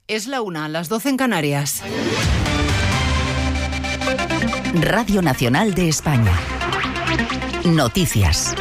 Es la 1, las 12 en Canarias. Radio Nacional de España. Noticias.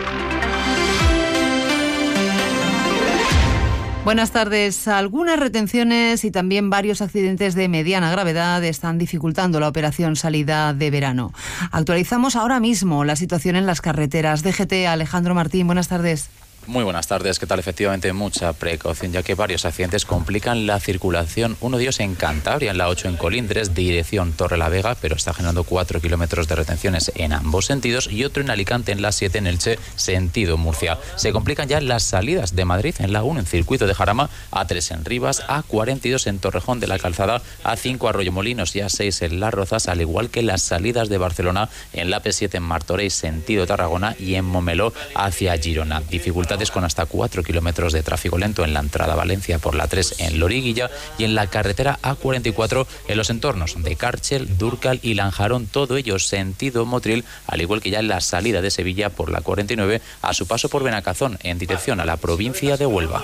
Buenas tardes. Algunas retenciones y también varios accidentes de mediana gravedad están dificultando la operación salida de verano. Actualizamos ahora mismo la situación en las carreteras. DGT, Alejandro Martín, buenas tardes. Muy buenas tardes. ¿Qué tal? Efectivamente, mucha precaución, ya que varios accidentes complican la circulación. Uno de ellos en Cantabria, en la 8 en Colindres, dirección Torrelavega, pero está generando 4 kilómetros de retenciones en ambos sentidos, y otro en Alicante, en la 7 en Elche, sentido Murcia. Se complican ya las salidas de Madrid en la 1 en Circuito de Jarama, A3 en Rivas, A42 en Torrejón de la Calzada, A5 Arroyomolinos y A6 en Las Rozas, al igual que las salidas de Barcelona en la P7 en Martorell, sentido Tarragona, y en Momeló hacia Girona. Dificultades con hasta 4 kilómetros de tráfico lento en la entrada a Valencia por la 3 en Loriguilla y en la carretera A44 en los entornos de Cárchel, Dúrcal y Lanjarón, todo ello sentido Motril, al igual que ya en la salida de Sevilla por la 49 a su paso por Benacazón en dirección a la provincia de Huelva.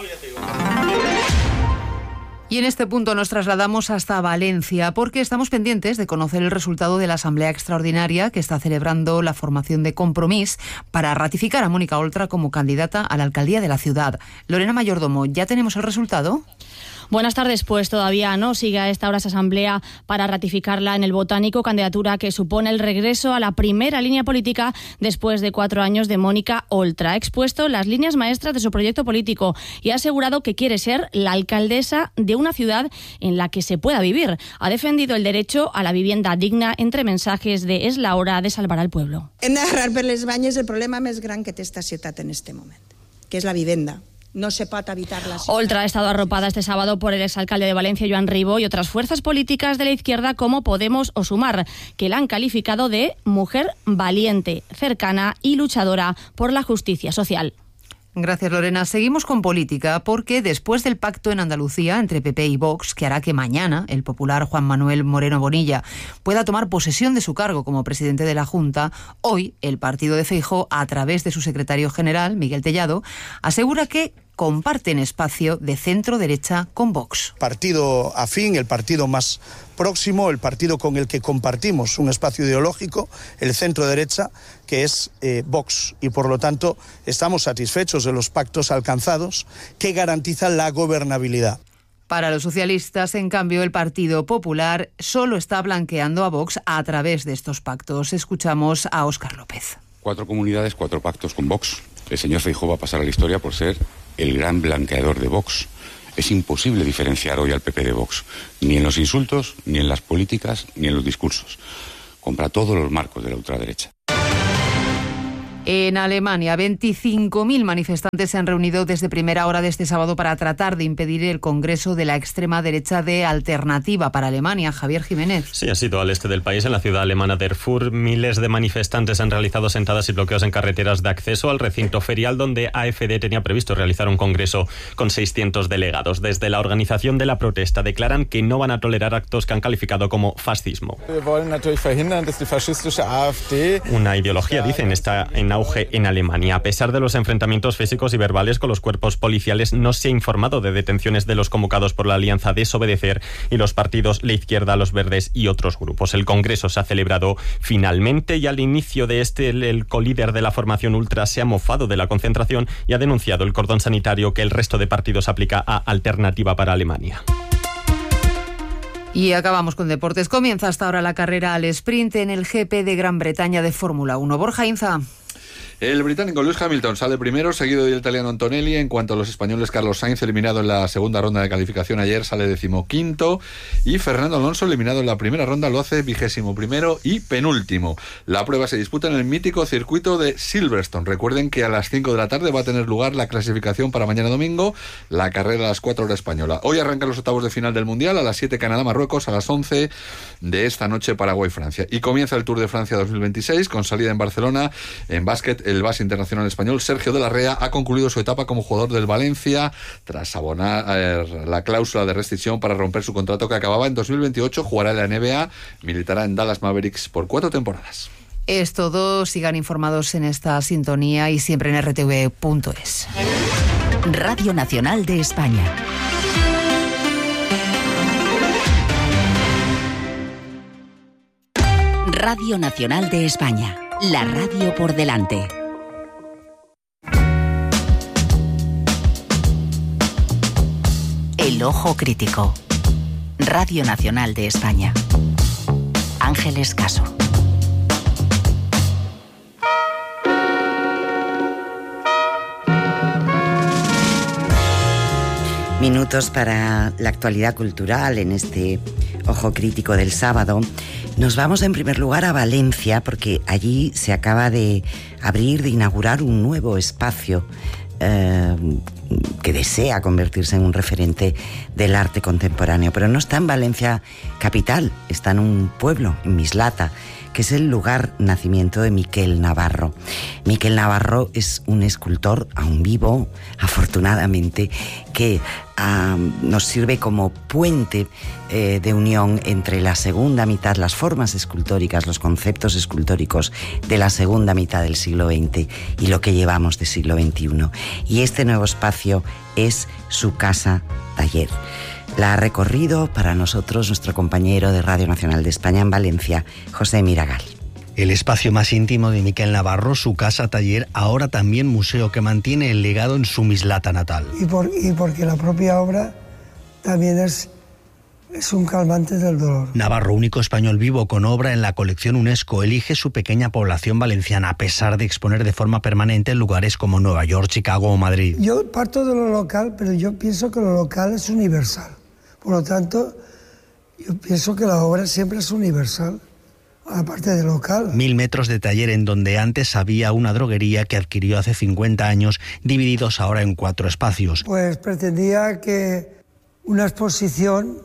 Y en este punto nos trasladamos hasta Valencia porque estamos pendientes de conocer el resultado de la Asamblea Extraordinaria que está celebrando la formación de Compromís para ratificar a Mónica Oltra como candidata a la alcaldía de la ciudad. Lorena Mayordomo, ¿ya tenemos el resultado? Buenas tardes, pues todavía no. Sigue a esta hora esa asamblea para ratificarla en el Botánico, candidatura que supone el regreso a la primera línea política después de 4 años de Mónica Oltra. Ha expuesto las líneas maestras de su proyecto político y ha asegurado que quiere ser la alcaldesa de una ciudad en la que se pueda vivir. Ha defendido el derecho a la vivienda digna entre mensajes de "és la hora de salvar al pueblo". Hem d'agarrar per les banyes el problema més gran que té esta ciutat en este moment, que és la vivenda. No se puede evitar la ciudad. Oltra ha estado arropada este sábado por el exalcalde de Valencia, Joan Ribó, y otras fuerzas políticas de la izquierda como Podemos o Sumar, que la han calificado de mujer valiente, cercana y luchadora por la justicia social. Gracias, Lorena. Seguimos con política porque después del pacto en Andalucía entre PP y Vox, que hará que mañana el popular Juan Manuel Moreno Bonilla pueda tomar posesión de su cargo como presidente de la Junta, hoy el partido de Feijóo, a través de su secretario general, Miguel Tellado, asegura que comparten espacio de centro-derecha con Vox. Partido afín, el partido más próximo, el partido con el que compartimos un espacio ideológico, el centro-derecha, que es Vox. Y por lo tanto estamos satisfechos de los pactos alcanzados que garantizan la gobernabilidad. Para los socialistas, en cambio, el Partido Popular solo está blanqueando a Vox a través de estos pactos. Escuchamos a Óscar López. 4 comunidades, 4 pactos con Vox. El señor Feijóo va a pasar a la historia por ser el gran blanqueador de Vox. Es imposible diferenciar hoy al PP de Vox, ni en los insultos, ni en las políticas, ni en los discursos. Compra todos los marcos de la ultraderecha. En Alemania, 25.000 manifestantes se han reunido desde primera hora de este sábado para tratar de impedir el congreso de la extrema derecha de Alternativa para Alemania. Javier Jiménez. Sí, ha sido al este del país, en la ciudad alemana de Erfurt. Miles de manifestantes han realizado sentadas y bloqueos en carreteras de acceso al recinto ferial, donde AfD tenía previsto realizar un congreso con 600 delegados. Desde la organización de la protesta declaran que no van a tolerar actos que han calificado como fascismo. Una ideología, dicen, está en auge en Alemania. A pesar de los enfrentamientos físicos y verbales con los cuerpos policiales, no se ha informado de detenciones de los convocados por la Alianza Desobedecer y los partidos La Izquierda, Los Verdes y otros grupos. El Congreso se ha celebrado finalmente y al inicio de el colíder de la formación ultra se ha mofado de la concentración y ha denunciado el cordón sanitario que el resto de partidos aplica a Alternativa para Alemania. Y acabamos con deportes. Comienza hasta ahora la carrera al sprint en el GP de Gran Bretaña de Fórmula 1. Borja Inza. El británico Lewis Hamilton sale primero, seguido del italiano Antonelli. En cuanto a los españoles, Carlos Sainz, eliminado en la segunda ronda de calificación ayer, sale 15º. Y Fernando Alonso, eliminado en la primera ronda, lo hace 21º y penúltimo. La prueba se disputa en el mítico circuito de Silverstone. Recuerden que a las 5 de la tarde va a tener lugar la clasificación para mañana domingo, la carrera a las 4 horas española. Hoy arrancan los octavos de final del Mundial, a las 7 Canadá-Marruecos, a las 11 de esta noche Paraguay-Francia. Y comienza el Tour de Francia 2026 con salida en Barcelona. En básquet, el base internacional español Sergio de la Rea ha concluido su etapa como jugador del Valencia tras abonar la cláusula de rescisión para romper su contrato que acababa en 2028. Jugará en la NBA, militará en Dallas Mavericks por 4 temporadas. Es todo. Sigan informados en esta sintonía y siempre en rtv.es. Radio Nacional de España. Radio Nacional de España, la radio por delante. El ojo crítico. Radio Nacional de España. Ángeles Caso. Minutos para la actualidad cultural en este ojo crítico del sábado. Nos vamos en primer lugar a Valencia porque allí se acaba de inaugurar un nuevo espacio que desea convertirse en un referente del arte contemporáneo, pero no está en Valencia capital, está en un pueblo, en Mislata, que es el lugar nacimiento de Miquel Navarro. Miquel Navarro es un escultor aún vivo, afortunadamente, que nos sirve como puente de unión entre la segunda mitad, las formas escultóricas, los conceptos escultóricos de la segunda mitad del siglo XX y lo que llevamos del siglo XXI. Y este nuevo espacio es su casa-taller. La ha recorrido para nosotros nuestro compañero de Radio Nacional de España en Valencia, José Miragal. El espacio más íntimo de Miquel Navarro, su casa-taller, ahora también museo que mantiene el legado en su Mislata natal. Y porque la propia obra también es un calmante del dolor. Navarro, único español vivo con obra en la colección UNESCO, elige su pequeña población valenciana a pesar de exponer de forma permanente en lugares como Nueva York, Chicago o Madrid. Yo parto de lo local, pero yo pienso que lo local es universal. Por lo tanto, yo pienso que la obra siempre es universal, aparte de local. 1000 metros de taller en donde antes había una droguería que adquirió hace 50 años, divididos ahora en 4 espacios. Pues pretendía que una exposición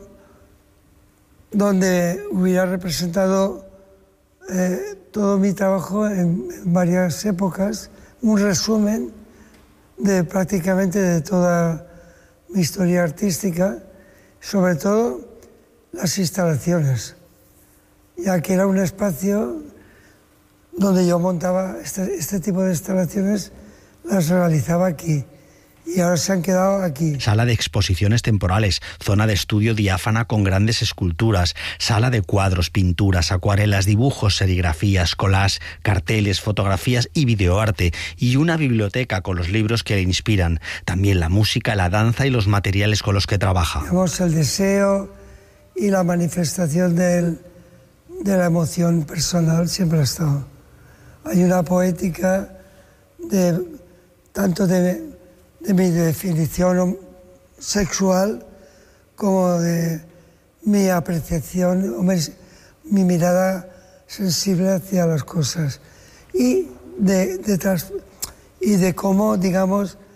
donde hubiera representado todo mi trabajo en varias épocas, un resumen de prácticamente de toda mi historia artística, sobre todo las instalaciones, ya que era un espacio donde yo montaba este tipo de instalaciones, las realizaba aquí. Y ahora se han quedado aquí. Sala de exposiciones temporales, zona de estudio diáfana con grandes esculturas, sala de cuadros, pinturas, acuarelas, dibujos, serigrafías, collages, carteles, fotografías y videoarte, y una biblioteca con los libros que le inspiran. También la música, la danza y los materiales con los que trabaja. Digamos, el deseo y la manifestación de la emoción personal siempre ha estado. Hay una poética tanto de mi definición sexual como de mi apreciación, mi mirada sensible hacia las cosas y de cómo, digamos,